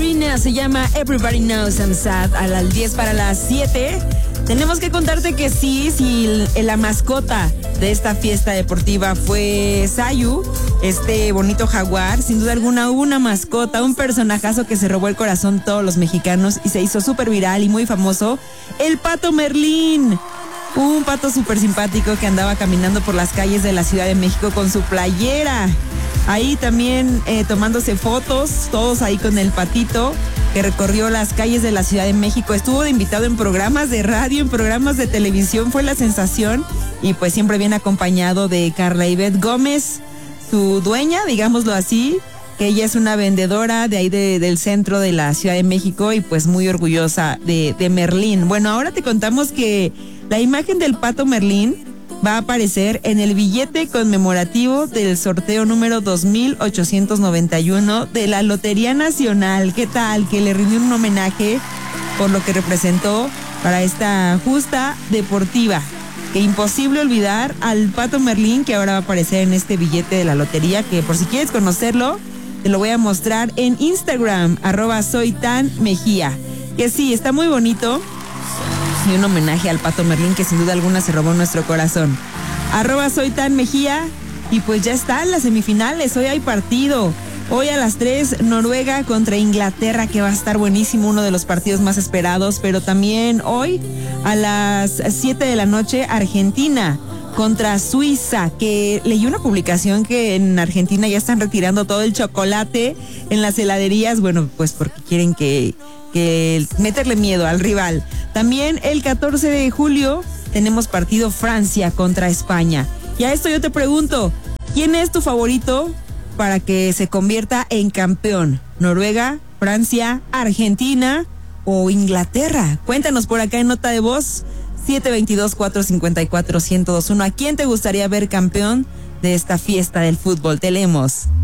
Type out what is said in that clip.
Ballerina se llama Everybody Knows I'm Sad. A las 10 para las 7. Tenemos que contarte que sí, la mascota de esta fiesta deportiva fue Sayu, este bonito jaguar. Sin duda alguna hubo una mascota, un personajazo que se robó el corazón de todos los mexicanos y se hizo súper viral y muy famoso, el Pato Merlín. Un pato súper simpático que andaba caminando por las calles de la Ciudad de México con su playera. Ahí también tomándose fotos, todos ahí con el patito que recorrió las calles de la Ciudad de México. Estuvo de invitado en programas de radio, en programas de televisión, fue la sensación. Y pues siempre viene acompañado de Carla Ivette Gómez, su dueña, digámoslo así, que ella es una vendedora de ahí del centro de la Ciudad de México y pues muy orgullosa de Merlín. Bueno, ahora te contamos que la imagen del Pato Merlín va a aparecer en el billete conmemorativo del sorteo número 2891 de la Lotería Nacional. ¿Qué tal? Que le rindió un homenaje por lo que representó para esta justa deportiva. Que imposible olvidar al Pato Merlín, que ahora va a aparecer en este billete de la lotería, que por si quieres conocerlo, te lo voy a mostrar en Instagram, @soytanmejía. Que sí, está muy bonito. Y un homenaje al Pato Merlín que sin duda alguna se robó nuestro corazón. @soytanmejía. Y pues ya están las semifinales, hoy hay partido. Hoy a las 3, Noruega contra Inglaterra, que va a estar buenísimo, uno de los partidos más esperados. Pero también hoy a las 7 de la noche, Argentina contra Suiza, que leí una publicación que en Argentina ya están retirando todo el chocolate en las heladerías, bueno, pues porque quieren que meterle miedo al rival. También el 14 de julio tenemos partido Francia contra España. Y a esto yo te pregunto, ¿quién es tu favorito para que se convierta en campeón? ¿Noruega, Francia, Argentina o Inglaterra? Cuéntanos por acá en nota de voz 722-454-1021. ¿A quién te gustaría ver campeón de esta fiesta del fútbol? Te leemos.